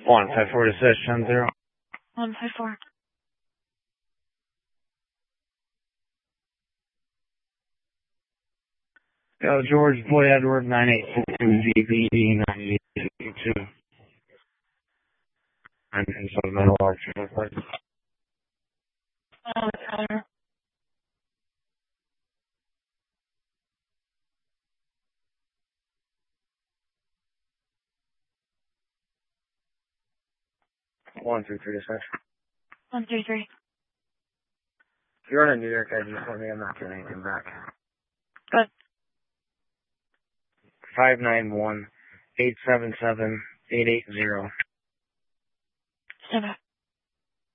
154 to 610. 154. George Boy Edward 9862 GBD 9862. And Supplemental Archer. Tyler. One through three dispatch. 133. If you're on a New York edge, just let me, I'm not getting anything back. Good. 591-877-880. Stand by.